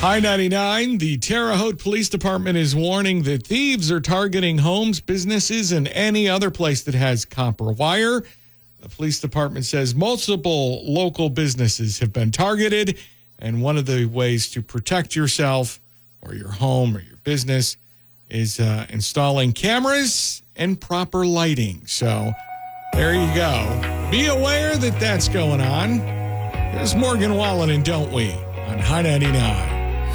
High 99, the Terre Haute Police Department is warning that thieves are targeting homes, businesses, and any other place that has copper wire. The police department says multiple local businesses have been targeted, and one of the ways to protect yourself or your home or your business is installing cameras and proper lighting. So there you go. Be aware that that's going on. Here's Morgan Wallen and Don't We on High 99.